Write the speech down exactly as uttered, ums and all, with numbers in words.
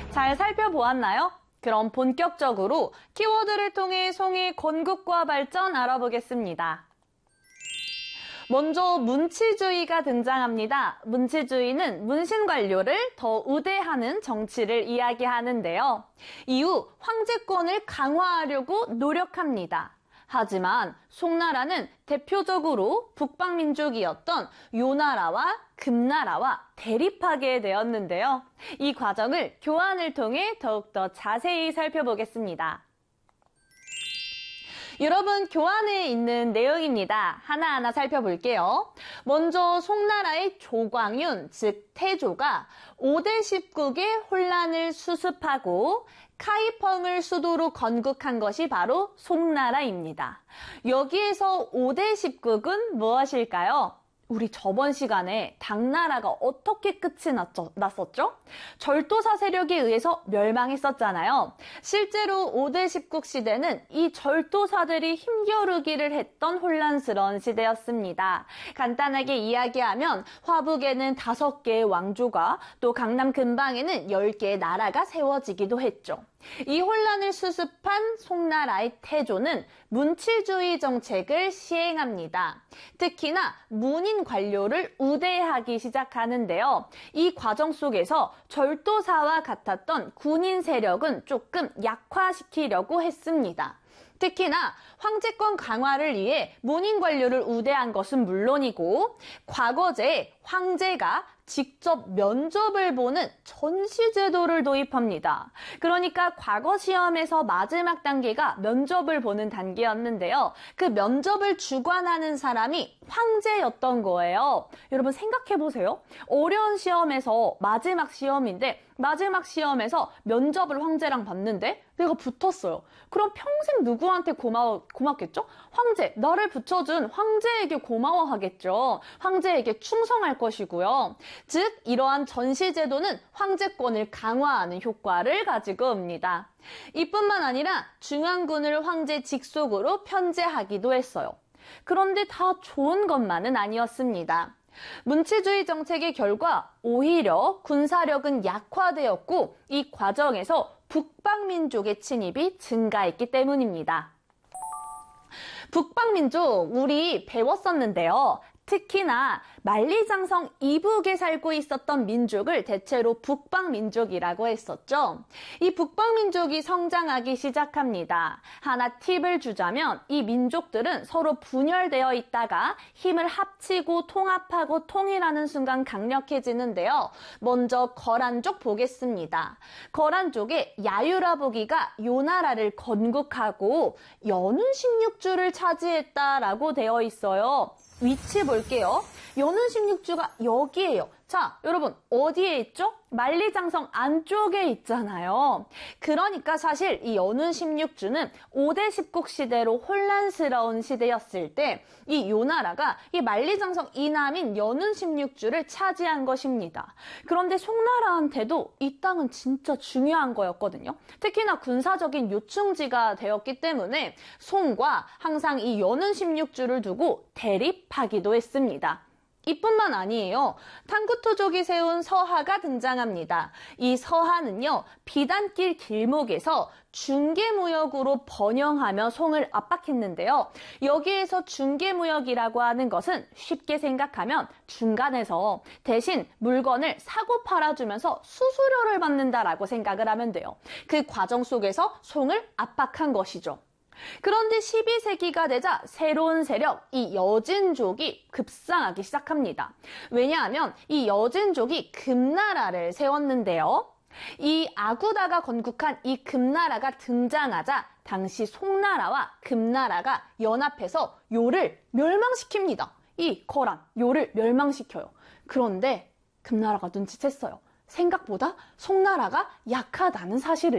잘 살펴보았나요? 그럼 본격적으로 키워드를 통해 송의 건국과 발전 알아보겠습니다. 먼저 문치주의가 등장합니다. 문치주의는 문신관료를 더 우대하는 정치를 이야기하는데요. 이후 황제권을 강화하려고 노력합니다. 하지만 송나라는 대표적으로 북방민족이었던 요나라와 금나라와 대립하게 되었는데요. 이 과정을 교환을 통해 더욱더 자세히 살펴보겠습니다. 여러분, 교환에 있는 내용입니다. 하나하나 살펴볼게요. 먼저 송나라의 조광윤, 즉 태조가 오대 십국의 혼란을 수습하고 카이펑을 수도로 건국한 것이 바로 송나라입니다. 여기에서 오대 십국은 무엇일까요? 우리 저번 시간에 당나라가 어떻게 끝이 났죠, 났었죠? 절도사 세력에 의해서 멸망했었잖아요. 실제로 오대 십국 시대는 이 절도사들이 힘겨루기를 했던 혼란스러운 시대였습니다. 간단하게 이야기하면 화북에는 다섯 개의 왕조가 또 강남 근방에는 열 개의 나라가 세워지기도 했죠. 이 혼란을 수습한 송나라의 태조는 문치주의 정책을 시행합니다. 특히나 문인 관료를 우대하기 시작하는데요. 이 과정 속에서 절도사와 같았던 군인 세력은 조금 약화시키려고 했습니다. 특히나 황제권 강화를 위해 문인 관료를 우대한 것은 물론이고 과거제에 황제가 직접 면접을 보는 전시제도를 도입합니다. 그러니까 과거 시험에서 마지막 단계가 면접을 보는 단계였는데요. 그 면접을 주관하는 사람이 황제였던 거예요. 여러분 생각해보세요. 어려운 시험에서 마지막 시험인데 마지막 시험에서 면접을 황제랑 봤는데 내가 붙었어요. 그럼 평생 누구한테 고마워, 고맙겠죠? 황제, 나를 붙여준 황제에게 고마워하겠죠. 황제에게 충성할 것이고요. 즉 이러한 전시제도는 황제권을 강화하는 효과를 가지고 옵니다. 이뿐만 아니라 중앙군을 황제 직속으로 편제하기도 했어요. 그런데 다 좋은 것만은 아니었습니다. 문치주의 정책의 결과 오히려 군사력은 약화되었고 이 과정에서 북방민족의 침입이 증가했기 때문입니다. 북방민족 우리 배웠었는데요. 특히나 만리장성 이북에 살고 있었던 민족을 대체로 북방민족이라고 했었죠. 이 북방민족이 성장하기 시작합니다. 하나 팁을 주자면 이 민족들은 서로 분열되어 있다가 힘을 합치고 통합하고 통일하는 순간 강력해지는데요. 먼저 거란족 보겠습니다. 거란족의 야유라보기가 요나라를 건국하고 연운 십육 주를 차지했다라고 되어 있어요. 위치 볼게요. 연운 십육 주가 여기에요. 자, 여러분 어디에 있죠? 만리장성 안쪽에 있잖아요. 그러니까 사실 이 연운 십육 주는 오대 십국 시대로 혼란스러운 시대였을 때 이 요나라가 이 만리장성 이남인 연운 십육 주를 차지한 것입니다. 그런데 송나라한테도 이 땅은 진짜 중요한 거였거든요. 특히나 군사적인 요충지가 되었기 때문에 송과 항상 이 연운 십육 주를 두고 대립하기도 했습니다. 이뿐만 아니에요. 탕구토족이 세운 서하가 등장합니다. 이 서하는요, 비단길 길목에서 중개무역으로 번영하며 송을 압박했는데요. 여기에서 중개무역이라고 하는 것은 쉽게 생각하면 중간에서 대신 물건을 사고 팔아주면서 수수료를 받는다라고 생각을 하면 돼요. 그 과정 속에서 송을 압박한 것이죠. 그런데 십이 세기가 되자 새로운 세력, 이 여진족이 급상하기 시작합니다. 왜냐하면 이 여진족이 금나라를 세웠는데요. 이 아구다가 건국한 이 금나라가 등장하자 당시 송나라와 금나라가 연합해서 요를 멸망시킵니다. 이 거란, 요를 멸망시켜요. 그런데 금나라가 눈치챘어요. 생각보다 송나라가 약하다는 사실을.